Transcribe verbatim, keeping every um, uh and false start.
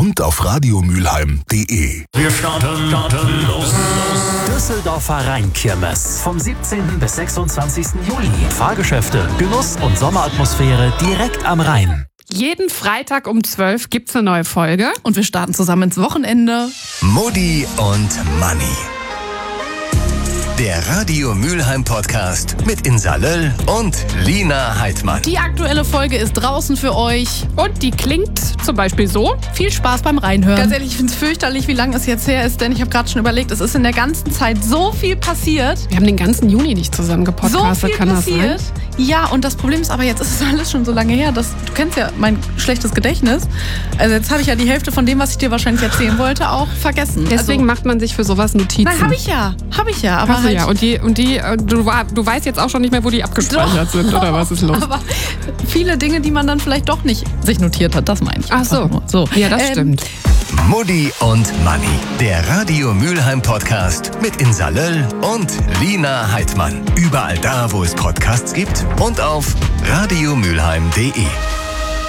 und auf radiomülheim punkt de. Wir starten, starten, los, los. Düsseldorfer Rheinkirmes vom siebzehnten bis sechsundzwanzigsten Juli. Fahrgeschäfte, Genuss und Sommeratmosphäre direkt am Rhein. Jeden Freitag um zwölf gibt's eine neue Folge. Und wir starten zusammen ins Wochenende. Mutti und Manni. Der Radio Mülheim Podcast mit Insa Löll und Lina Heidmann. Die aktuelle Folge ist draußen für euch. Und die klingt zum Beispiel so. Viel Spaß beim Reinhören. Ganz Ganz ehrlich, ich finde es fürchterlich, wie lange es jetzt her ist, denn ich habe gerade schon überlegt, es ist in der ganzen Zeit so viel passiert. Wir haben den ganzen Juni nicht zusammen gepodcastet, So viel kann passiert. das sein? Ja, und das Problem ist aber, jetzt ist es alles schon so lange her, dass du kennst ja mein schlechtes Gedächtnis. Also jetzt habe ich ja die Hälfte von dem, was ich dir wahrscheinlich erzählen wollte, auch vergessen. Deswegen also, macht man sich für sowas Notizen. Nein, habe ich ja. Habe ich ja. Aber Hast du halt, ja. Und die, und die, du, du weißt jetzt auch schon nicht mehr, wo die abgespeichert Doch. sind, oder was ist los? Aber viele Dinge, die man dann vielleicht doch nicht sich notiert hat, das meine ich. Ach so. Nur. so. Ja, das Ähm, stimmt. Mutti und Manni. Der Radio Mülheim Podcast mit Insa Löll und Lina Heidmann. Überall da, wo es Podcasts gibt und auf radiomülheim punkt de.